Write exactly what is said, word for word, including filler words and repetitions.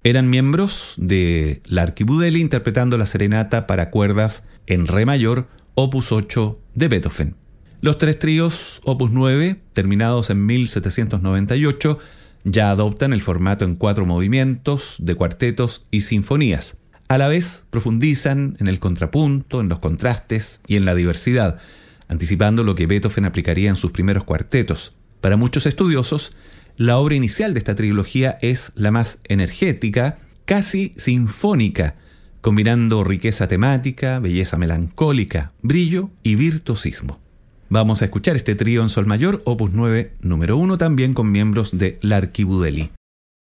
Eran miembros de la Archibudelli interpretando la serenata para cuerdas en re mayor, opus ocho de Beethoven. Los tres tríos, opus nueve, terminados en mil setecientos noventa y ocho, ya adoptan el formato en cuatro movimientos, de cuartetos y sinfonías. A la vez profundizan en el contrapunto, en los contrastes y en la diversidad, anticipando lo que Beethoven aplicaría en sus primeros cuartetos. Para muchos estudiosos, la obra inicial de esta trilogía es la más energética, casi sinfónica, combinando riqueza temática, belleza melancólica, brillo y virtuosismo. Vamos a escuchar este trío en sol mayor, opus nueve, número uno, también con miembros de la Archibudelli.